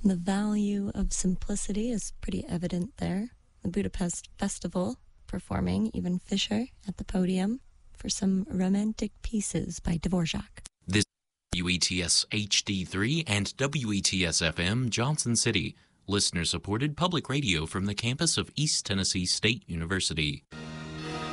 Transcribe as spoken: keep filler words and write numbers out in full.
The value of simplicity is pretty evident there. The Budapest Festival performing even Fischer at the podium for some romantic pieces by Dvorak. This is W E T S H D three and W E T S F M Johnson City, listener-supported public radio from the campus of East Tennessee State University.